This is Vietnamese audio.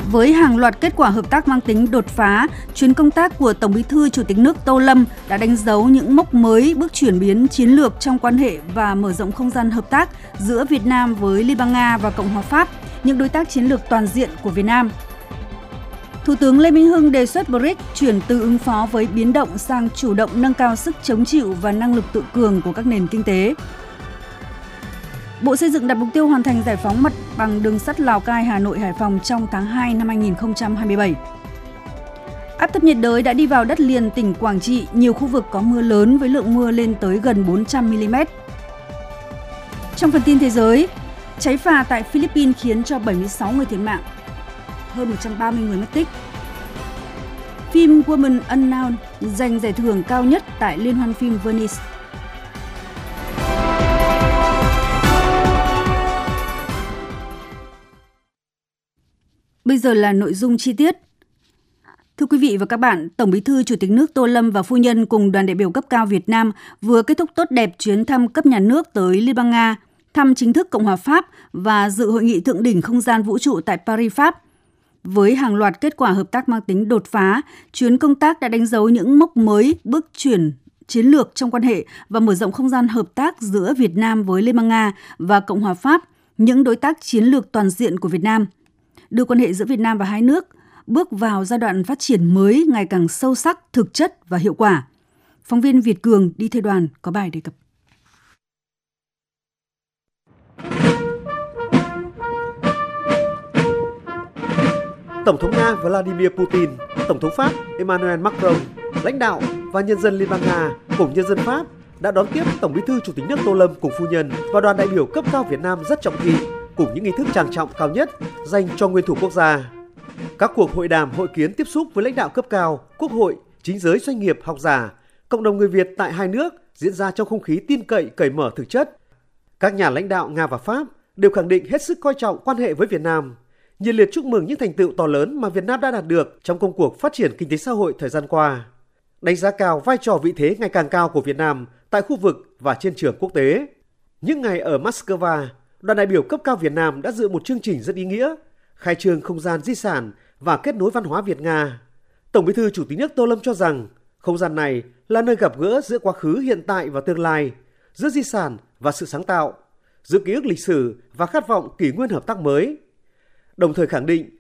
Với hàng loạt kết quả hợp tác mang tính đột phá, chuyến công tác của Tổng Bí thư Chủ tịch nước Tô Lâm đã đánh dấu những mốc mới, bước chuyển biến chiến lược trong quan hệ và mở rộng không gian hợp tác giữa Việt Nam với Liên bang Nga và Cộng hòa Pháp, những đối tác chiến lược toàn diện của Việt Nam. Thủ tướng Lê Minh Hưng đề xuất BRICS chuyển từ ứng phó với biến động sang chủ động nâng cao sức chống chịu và năng lực tự cường của các nền kinh tế. Bộ Xây dựng đặt mục tiêu hoàn thành giải phóng mặt bằng đường sắt Lào Cai, Hà Nội, Hải Phòng trong tháng 2 năm 2027. Áp thấp nhiệt đới đã đi vào đất liền tỉnh Quảng Trị, nhiều khu vực có mưa lớn với lượng mưa lên tới gần 400 mm. Trong phần tin thế giới, cháy phà tại Philippines khiến cho 76 người thiệt mạng, hơn 130 người mất tích. Phim Woman Unknown giành giải thưởng cao nhất tại Liên hoan phim Venice. Bây giờ là nội dung chi tiết. Thưa quý vị và các bạn, Tổng Bí thư Chủ tịch nước Tô Lâm và phu nhân cùng đoàn đại biểu cấp cao Việt Nam vừa kết thúc tốt đẹp chuyến thăm cấp nhà nước tới Liên bang Nga, thăm chính thức Cộng hòa Pháp và dự hội nghị thượng đỉnh không gian vũ trụ tại Paris, Pháp. Với hàng loạt kết quả hợp tác mang tính đột phá, chuyến công tác đã đánh dấu những mốc mới, bước chuyển chiến lược trong quan hệ và mở rộng không gian hợp tác giữa Việt Nam với Liên bang Nga và Cộng hòa Pháp, những đối tác chiến lược toàn diện của Việt Nam, đưa quan hệ giữa Việt Nam và hai nước bước vào giai đoạn phát triển mới ngày càng sâu sắc, thực chất và hiệu quả. Phóng viên Việt Cường đi theo đoàn có bài đề cập. Tổng thống Nga Vladimir Putin, Tổng thống Pháp Emmanuel Macron, lãnh đạo và nhân dân Liên bang Nga cùng nhân dân Pháp đã đón tiếp Tổng Bí thư Chủ tịch nước Tô Lâm cùng phu nhân và đoàn đại biểu cấp cao Việt Nam rất trọng thị cùng những nghi thức trang trọng cao nhất dành cho nguyên thủ quốc gia. Các cuộc hội đàm, hội kiến tiếp xúc với lãnh đạo cấp cao, quốc hội, chính giới doanh nghiệp, học giả, cộng đồng người Việt tại hai nước diễn ra trong không khí tin cậy, cởi mở thực chất. Các nhà lãnh đạo Nga và Pháp đều khẳng định hết sức coi trọng quan hệ với Việt Nam, nhiệt liệt chúc mừng những thành tựu to lớn mà Việt Nam đã đạt được trong công cuộc phát triển kinh tế xã hội thời gian qua, đánh giá cao vai trò vị thế ngày càng cao của Việt Nam tại khu vực và trên trường quốc tế. Những ngày ở Moscow, đoàn đại biểu cấp cao Việt Nam đã dự một chương trình rất ý nghĩa, khai trương không gian di sản và kết nối văn hóa Việt-Nga. Tổng Bí thư Chủ tịch nước Tô Lâm cho rằng không gian này là nơi gặp gỡ giữa quá khứ, hiện tại và tương lai, giữa di sản và sự sáng tạo, giữa ký ức lịch sử và khát vọng kỷ nguyên hợp tác mới. Đồng thời khẳng định